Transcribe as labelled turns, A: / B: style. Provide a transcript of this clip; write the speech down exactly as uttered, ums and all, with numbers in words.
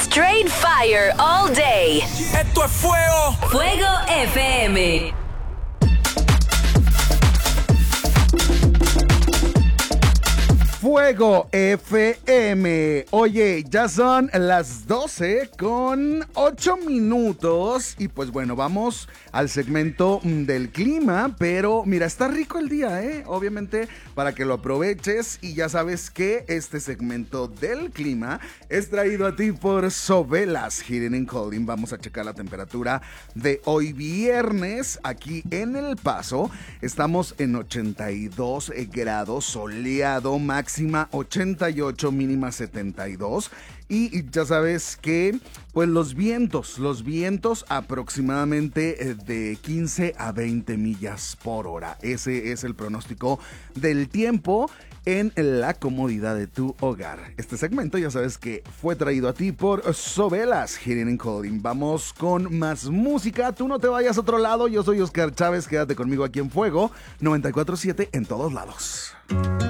A: Straight fire all day.
B: Esto es fuego.
A: Fuego F M.
C: Fuego F M. Oye, ya son las doce con ocho minutos. Y pues bueno, vamos al segmento del clima. Pero mira, está rico el día, ¿eh? Obviamente para que lo aproveches. Y ya sabes que este segmento del clima es traído a ti por Sovelas Heating and Cooling. Vamos a checar la temperatura de hoy viernes aquí en El Paso. Estamos en ochenta y dos grados, soleado, máximo máxima ochenta y ocho, mínima setenta y dos. Y ya sabes que pues los vientos, los vientos aproximadamente de quince a veinte millas por hora. Ese es el pronóstico del tiempo en la comodidad de tu hogar. Este segmento ya sabes que fue traído a ti por Sovelas Heating and Cooling. Vamos con más música. Tú no te vayas a otro lado. Yo soy Oscar Chávez. Quédate conmigo aquí en Fuego noventa y cuatro siete en todos lados.